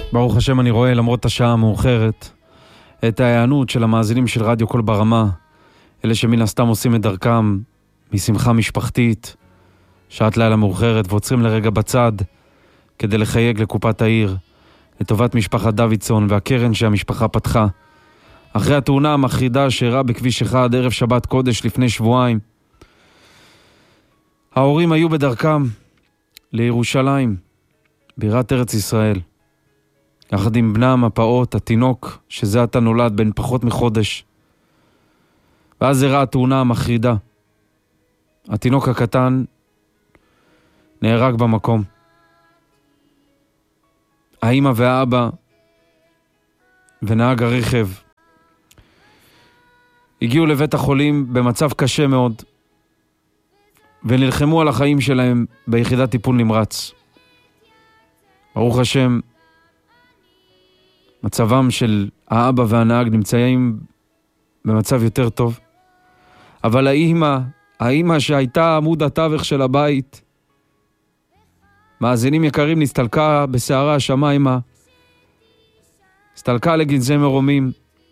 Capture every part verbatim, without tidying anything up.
ברוך השם אני רואה, למרות השעה המאוחרת, את ההיענות של המאזינים של רדיו קול ברמה, אלה שמן הסתם עושים את דרכם משמחה משפחתית, שעת לילה מאוחרת, ועוצרים לרגע בצד כדי לחייג לקופת העיר, לטובת משפחת דוידסון והקרן שהמשפחה פתחה. אחרי התאונה המחרידה שאירעה בכביש אחד ערב שבת קודש לפני שבועיים, ההורים היו בדרכם לירושלים, בירת ארץ ישראל, יחד עם בנם הפעוט, התינוק, שזה עתה נולד בן פחות מחודש. ואז אירעה התאונה המחרידה. התינוק הקטן נהרג במקום. האמא והאבא ונהג הרכב הגיעו לבית החולים במצב קשה מאוד, ונלחמו על החיים שלהם ביחידת טיפול נמרץ. ברוך השם, מצבם של האבא והנהג נמצאים במצב יותר טוב. אבל האמא, האמא שהייתה עמוד התווך של הבית, מאזינים יקרים, נסתלקה בשערה השמיימה, הסתלקה לגנזי מרומים.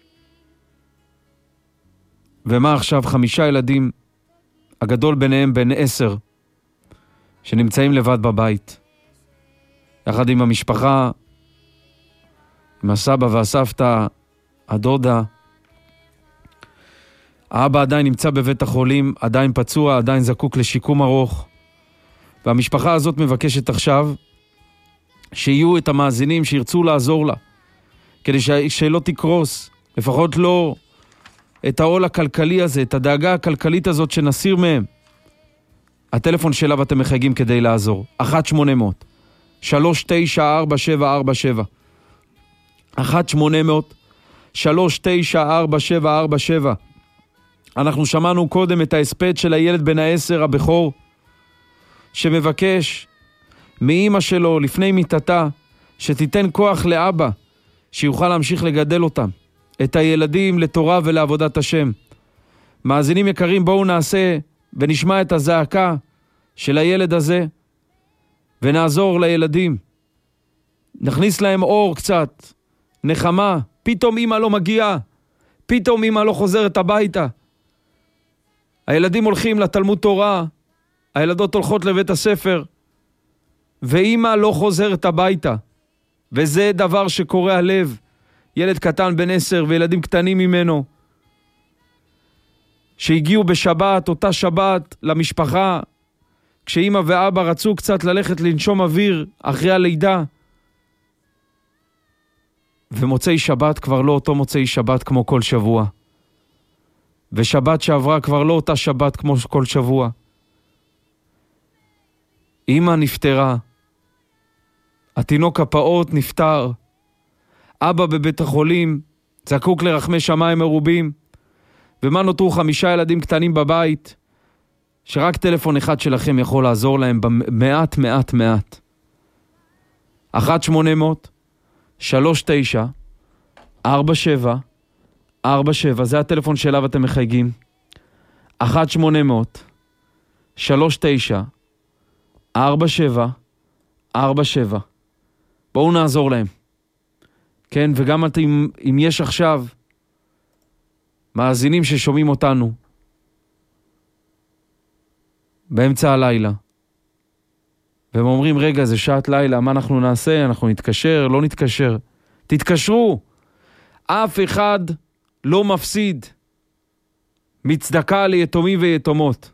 ומה עכשיו? חמישה ילדים, הגדול ביניהם בן עשר, שנמצאים לבד בבית, יחד עם המשפחה, עם הסבא והסבתא, הדודה. האבא עדיין נמצא בבית החולים, עדיין פצוע, עדיין זקוק לשיקום ארוך. והמשפחה הזאת מבקשת עכשיו שיהיו את המאזינים שירצו לעזור לה, כדי שלא תקרוס, לפחות לא את העול הכלכלי הזה, את הדאגה הכלכלית הזאת שנסיר מהם. הטלפון שלה ואתם מחייגים כדי לעזור. אחת שמונה מאות שלוש תשע ארבע שבע ארבע שבע אחת שמונה מאות שלוש תשע ארבע שבע ארבע שבע. אנחנו שמענו קודם את ההספד של הילד בן העשר הבכור, שמבקש מאמא שלו לפני מיטתה שתיתן כוח לאבא שיוכל להמשיך לגדל אותם, את הילדים, לתורה ולעבודת השם. מאזינים יקרים, בואו נעשה ונשמע את הזעקה של הילד הזה ונעזור לילדים, נכניס להם אור קצת, נחמה. פתאום אמא לא מגיעה, פתאום אמא לא חוזרת הביתה. הילדים הולכים לתלמוד תורה, הילדות הולכות לבית הספר, ואמא לא חוזרת הביתה. וזה דבר שקורע לב. ילד קטן בן עשר וילדים קטנים ממנו, שהגיעו בשבת, אותה שבת, למשפחה, כשאמא ואבא רצו קצת ללכת לנשום אוויר אחרי הלידה. ומוצאי שבת כבר לא אותו מוצאי שבת כמו כל שבוע. ושבת שעברה כבר לא אותה שבת כמו כל שבוע. אמא נפטרה. התינוק הפעוט נפטר. אבא בבית החולים, זקוק לרחמי שמיים מרובים. ומה נותרו? חמישה ילדים קטנים בבית, שרק טלפון אחד שלכם יכול לעזור להם במעט מעט מעט. אחת שמונה מאות שלוש תשע ארבע שבע ארבע שבע, זה הטלפון שאליו אתם מחייגים. אחת שמונה מאות שלוש תשע ארבע שבע ארבע שבע. בואו נעזור להם. כן, וגם אם, אם יש עכשיו מאזינים ששומעים אותנו באמצע הלילה, והם אומרים, רגע, זה שעת לילה, מה אנחנו נעשה? אנחנו נתקשר, לא נתקשר. תתקשרו. אף אחד לא מפסיד מצדקה ליתומים ויתומות.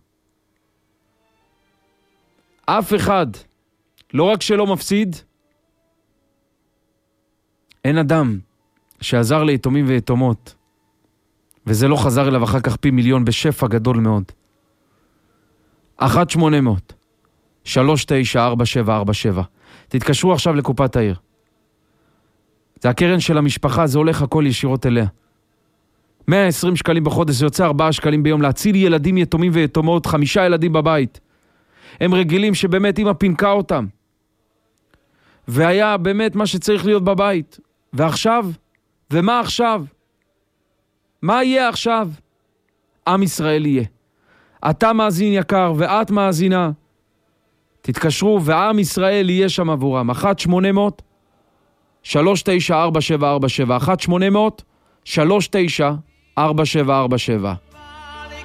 אף אחד. לא רק שלא מפסיד, אין אדם שעזר ליתומים ויתומות, וזה לא חזר אליו אחר כך פי מיליון בשפע גדול מאוד. אחת שמונה מאות שלוש תשע ארבע שבע ארבע שבע. תתקשרו עכשיו לקופת העיר. זה הקרן של המשפחה, זה הולך הכל ישירות אליה. מאה ועשרים שקלים בחודש, זה יוצא ארבעה שקלים ביום, להציל ילדים יתומים ויתומות, חמישה ילדים בבית. הם רגילים שבאמת אמא פינקה אותם, והיה באמת מה שצריך להיות בבית. ועכשיו? ומה עכשיו? מה יהיה עכשיו? עם ישראל יהיה. אתה מאזין יקר ואת מאזינה, תתקשרו ועם ישראל יהיה שם עבורם. אחת שמונה מאות שלוש תשע ארבע שבע ארבע שבע, אחת שמונה אפס אפס שלוש תשע ארבע שבע ארבע שבע.